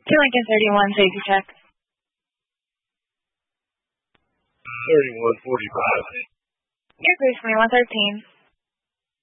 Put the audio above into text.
Lincoln 31, safety check. 3145. Air Cruise 2113.